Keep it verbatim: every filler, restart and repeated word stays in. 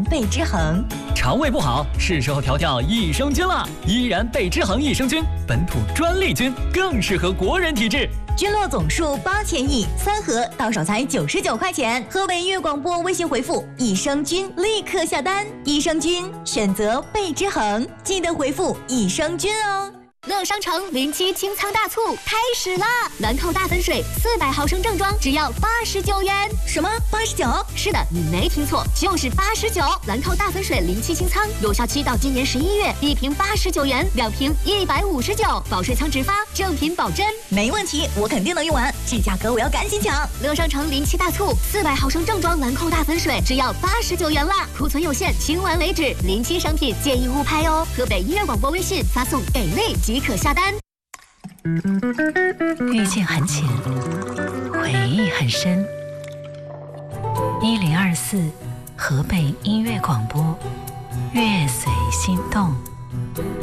倍之恒。 肠胃不好，是时候调调益生菌了。依然倍之恒益生菌，本土专利菌，更适合国人体质。 菌落总数八千亿，三盒到手才九十九块钱。河北音乐广播微信回复“益生菌”立刻下单。益生菌选择倍之恒，记得回复益生菌哦。 乐商城零七清仓大促开始啦！兰蔻大粉水四百毫升正装只要八十九元。 什么八十九？ 是的，你没听错，就是八十九。兰蔻大粉水零七清仓有效期到今年十一月，一瓶八十九元，两瓶一百五十九，保水仓直发，正品保真。 没问题，我肯定能用完，这价格我要赶紧抢。 乐商城零七大促，四百毫升正装兰蔻大粉水只要八十九元啦，库存有限，清完为止。零七商品建议勿拍哦。河北音乐广播微信发送给力即可下单。 遇见很浅，回忆很深。一零二四河北音乐广播，乐随心动。